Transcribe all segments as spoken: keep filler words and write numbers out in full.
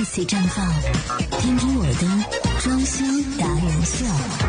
再次绽放，听听我的装修达人秀。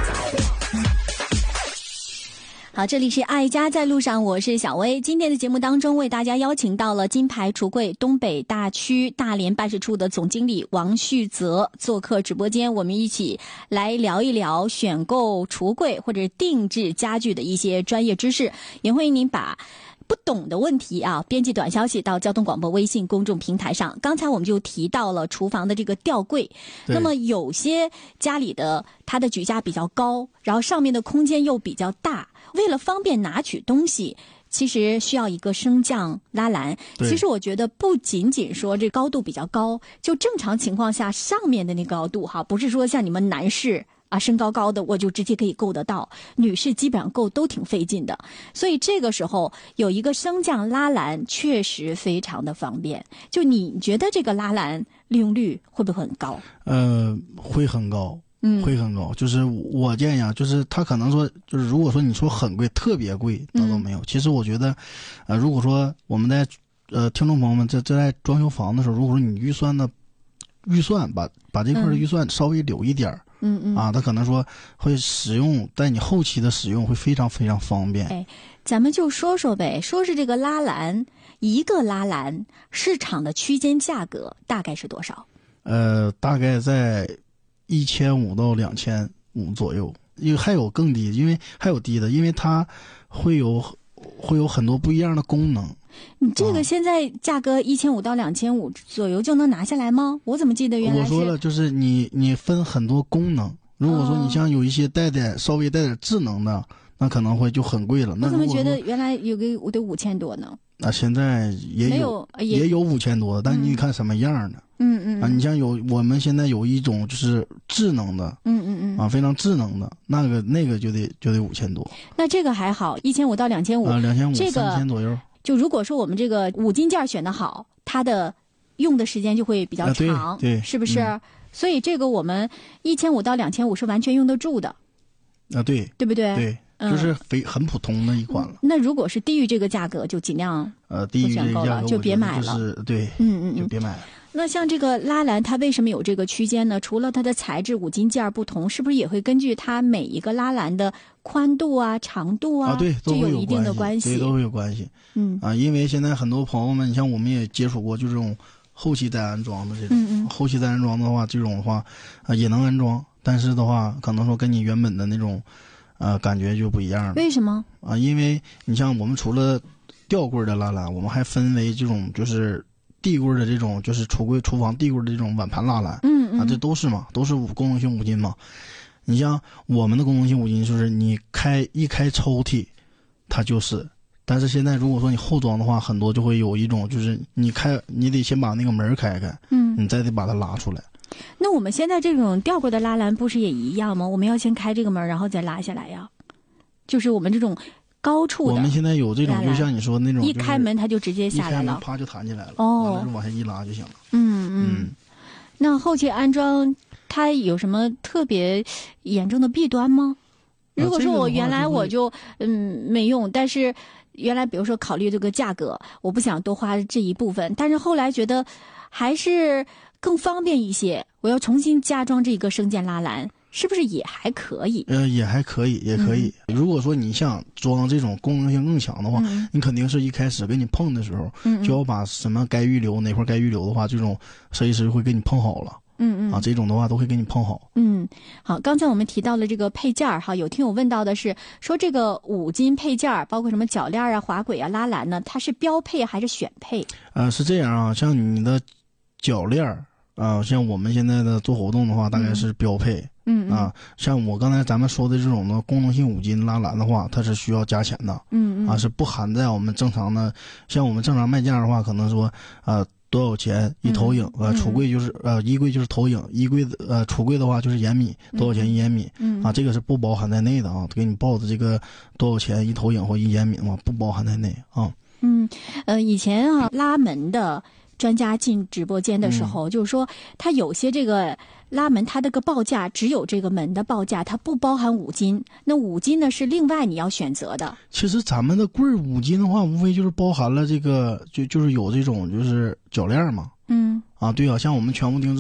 好，这里是爱家在路上，我是小薇。今天的节目当中，为大家邀请到了金牌橱柜东北大区大连办事处的总经理王旭泽做客直播间，我们一起来聊一聊选购橱柜或者定制家具的一些专业知识，也欢迎您把不懂的问题啊，编辑短消息到交通广播微信公众平台上。刚才我们就提到了厨房的这个吊柜，那么有些家里的它的举架比较高，然后上面的空间又比较大，为了方便拿取东西，其实需要一个升降拉篮。其实我觉得不仅仅说这高度比较高，就正常情况下上面的那个高度哈，不是说像你们男士啊，身高高的我就直接可以够得到，女士基本上够都挺费劲的，所以这个时候有一个升降拉篮确实非常的方便。就你觉得这个拉篮利用率会不会很高？ 呃，会很高，嗯，会很高。就是我建议啊，就是他可能说，就是如果说你说很贵、特别贵，那都没有。嗯、其实我觉得，呃，如果说我们在呃听众朋友们在在装修房的时候，如果说你预算的预算把把这块的预算稍微留一点儿。嗯嗯嗯啊，他可能说会使用，在你后期的使用会非常非常方便。 哎，咱们就说说呗，说是这个拉篮，一个拉篮市场的区间价格大概是多少？ 呃，大概在一千五到两千五左右，因为还有更低，因为还有低的，因为它会有会有很多不一样的功能。 你这个现在价格一千五到两千五左右就能拿下来吗？我怎么记得原来是我说了，就是你你分很多功能。如果说你像有一些带点、哦、稍微带点智能的，那可能会就很贵了。那我怎么觉得原来有个得五千多呢？ 那、啊、现在也有也, 也有五千多的，但你看什么样的？ 嗯嗯啊，你像有我们现在有一种就是智能的， 嗯嗯嗯啊，非常智能的那个那个就得就得五千多。 那这个还好，一千五到两千五啊，两千五这个三千左右。 就如果说我们这个五金件选得好，它的用的时间就会比较长， 啊、对, 对是不是、嗯？所以这个我们一千五到两千五是完全用得住的。 啊，对， 对不对？ 对，嗯、就是非很普通的一款了。 那如果是低于这个价格，就尽量呃低于这个价格就别买了。 就是对， 嗯嗯嗯， 就别买了。 那像这个拉篮，它为什么有这个区间呢？除了它的材质五金件不同，是不是也会根据它每一个拉篮的宽度啊、长度啊， 啊对，都会有一定的关系， 对，都会有关系。 嗯啊，因为现在很多朋友们，你像我们也接触过，就这种后期再安装的这种， 嗯嗯后期再安装的话，这种的话啊也能安装，但是的话，可能说跟你原本的那种呃感觉就不一样了。 为什么？ 啊，因为你像我们除了吊柜的拉篮，我们还分为这种就是地柜的这种，就是橱柜、厨房地柜的这种碗盘拉篮， 嗯嗯啊，这都是嘛，都是功能性五金嘛。你像我们的功能性五金，就是你开一开抽屉，它就是。但是现在如果说你后装的话，很多就会有一种，就是你开，你得先把那个门开开， 嗯， 你再得把它拉出来。 那我们现在这种吊柜的拉篮不是也一样吗？我们要先开这个门，然后再拉下来呀。就是我们这种高处的， 我们现在有这种，就像你说那种， 一开门它就直接下来了， 一开门啪就弹起来了， 哦， 完了就往下一拉就行了。 嗯嗯。那后期安装它有什么特别严重的弊端吗？如果说我原来我就嗯没用，但是原来比如说考虑这个价格，我不想多花这一部分，但是后来觉得还是更方便一些，我要重新加装这个升降拉篮，是不是也还可以？ 呃，也还可以，也可以。嗯、如果说你想装这种功能性更强的话，嗯、你肯定是一开始给你碰的时候，嗯、就要把什么该预留哪块该预留的话，这种设计师会给你碰好了。 嗯嗯啊，这种的话都会给你碰好。 嗯，好，刚才我们提到了这个配件哈，有听友问到的是说这个五金配件，包括什么铰链啊、滑轨啊、拉篮呢，它是标配还是选配？ 呃，是这样啊，像你的铰链啊、呃，像我们现在的做活动的话，大概是标配。 嗯啊，像我刚才咱们说的这种的功能性五金拉篮的话，它是需要加钱的。 嗯嗯啊，是不含在我们正常的，像我们正常卖价的话，可能说呃。多少钱一投影？ 嗯、 呃，橱柜就是呃，衣柜就是投影，衣柜的呃，橱柜的话就是延米，多少钱一延米？ 嗯啊，这个是不包含在内的啊，给你报的这个多少钱一投影或一延米的话，不包含在内啊。 嗯，呃，以前啊，拉门的专家进直播间的时候， 嗯、 就是说他有些这个拉门，它这个报价只有这个门的报价，它不包含五金。那五金呢是另外你要选择的。 其实咱们的柜儿五金的话，无非就是包含了这个，就就是有这种就是铰链嘛。 嗯。 啊，对啊，像我们全屋定制。